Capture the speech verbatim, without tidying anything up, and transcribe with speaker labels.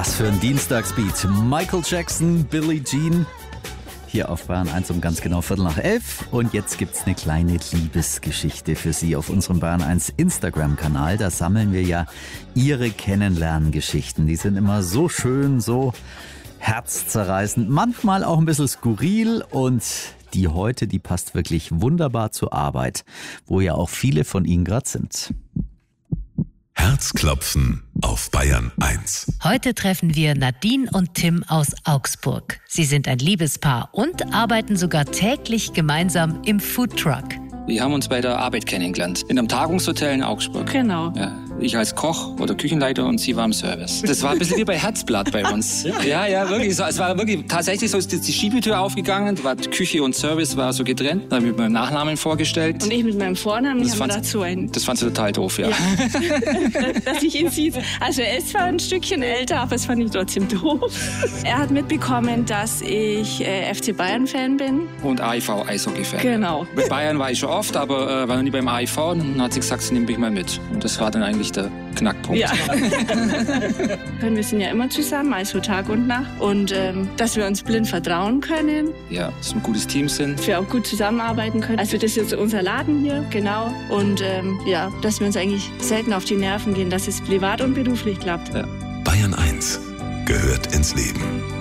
Speaker 1: Was für ein Dienstagsbeat. Michael Jackson, Billie Jean. Hier auf Bayern eins um ganz genau Viertel nach elf. Und jetzt gibt's eine kleine Liebesgeschichte für Sie auf unserem Bayern eins Instagram-Kanal. Da sammeln wir ja Ihre Kennenlerngeschichten. Die sind immer so schön, so herzzerreißend, manchmal auch ein bisschen skurril. Und die heute, die passt wirklich wunderbar zur Arbeit, wo ja auch viele von Ihnen gerade sind.
Speaker 2: Herzklopfen auf Bayern eins.
Speaker 3: Heute treffen wir Nadine und Tim aus Augsburg. Sie sind ein Liebespaar und arbeiten sogar täglich gemeinsam im Foodtruck.
Speaker 4: Wir haben uns bei der Arbeit kennengelernt. In einem Tagungshotel in Augsburg.
Speaker 5: Genau.
Speaker 4: Ja, ich als Koch oder Küchenleiter und sie war im Service. Das war ein bisschen wie bei Herzblatt bei uns. Ja, ja, wirklich. Es war wirklich tatsächlich so, ist die Schiebetür aufgegangen. War Küche und Service war so getrennt. Da habe ich mit meinem Nachnamen vorgestellt.
Speaker 5: Und ich mit meinem Vornamen.
Speaker 4: Das
Speaker 5: haben wir dazu ein.
Speaker 4: Das fand sie total doof, ja.
Speaker 5: ja. Dass ich ihn sieht. Also er ist zwar ein Stückchen älter, aber es fand ich trotzdem doof. Er hat mitbekommen, dass ich äh, F C Bayern-Fan bin.
Speaker 4: Und A I V-Eishockey-Fan.
Speaker 5: Genau.
Speaker 4: Bei Bayern war ich schon oft, aber äh, war noch nie beim A I V. Und dann hat sie gesagt, sie nimmt mich mal mit. Und das war dann eigentlich der Knackpunkt.
Speaker 5: Ja. Wir sind ja immer zusammen, also Tag und Nacht. Und ähm, dass wir uns blind vertrauen können.
Speaker 4: Ja, dass wir ein gutes Team sind.
Speaker 5: Dass wir auch gut zusammenarbeiten können. Also das ist jetzt unser Laden hier, genau. Und ähm, ja, dass wir uns eigentlich selten auf die Nerven gehen, dass es privat und beruflich klappt.
Speaker 4: Ja.
Speaker 2: Bayern eins gehört ins Leben.